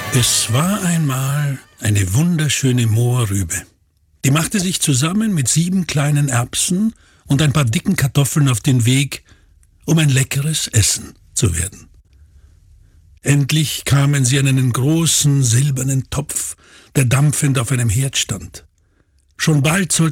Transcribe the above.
Es war einmal eine wunderschöne Mohrrübe. Die machte sich zusammen mit 7 kleinen Erbsen und ein paar dicken Kartoffeln auf den Weg, um ein leckeres Essen zu werden. Endlich kamen sie an einen großen silbernen Topf, der dampfend auf einem Herd stand. Schon bald sollten